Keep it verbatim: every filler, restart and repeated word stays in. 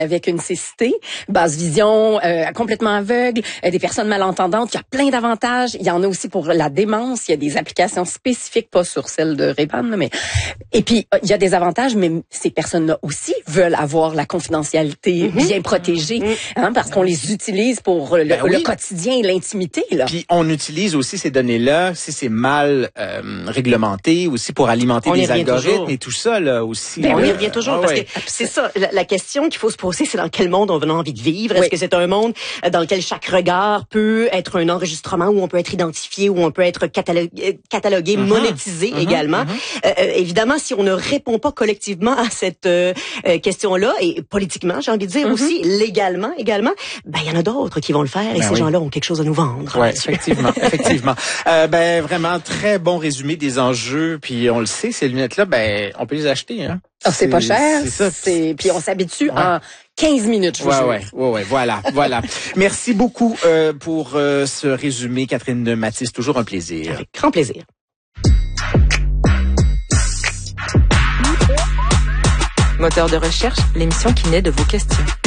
avec une cécité, basse vision, euh, complètement aveugle, euh, des personnes malentendantes. Il y a plein d'avantages. Il y en a aussi pour la démence. Il y a des applications spécifiques, pas sur celle de Ray-Ban, mais et puis il y a des avantages, mais ces personnes-là aussi veulent avoir la confidentialité mm-hmm. bien protégée, mm-hmm. hein, parce qu'on les utilise pour le, ben le oui. quotidien et l'intimité. Là. Puis on utilise aussi ces données-là, si c'est mal euh, réglementé, aussi pour alimenter on des algorithmes toujours. et tout ça là aussi. Ben on oui, y revient toujours ah, parce ouais. que c'est ça la, la question qu'il faut se poser, c'est dans quel monde on a envie de vivre. Est-ce oui. que c'est un monde dans lequel chaque regard peut être un enregistrement, où on peut être identifié, où on peut être catalogué, catalogué uh-huh. monétisé uh-huh. également. Uh-huh. Euh, évidemment, si on ne répond pas collectivement à cette euh, question-là, et politiquement, j'ai envie de dire uh-huh. aussi, légalement également, ben il y en a d'autres qui vont le faire et ben ces oui. gens-là ont quelque chose à nous vendre. Ouais, effectivement, effectivement. Euh, ben vraiment très bon résumé des enjeux. Puis on le sait, ces lunettes-là, ben on peut les acheter. Hein. Oh, c'est, c'est pas cher. C'est ça. C'est... Puis on s'habitue ouais. en quinze minutes, je vous ouais, jure. Ouais, ouais, ouais, voilà, voilà. Merci beaucoup euh, pour euh, ce résumé, Catherine Mathis. Toujours un plaisir. Avec grand plaisir. Moteur de recherche, l'émission qui naît de vos questions.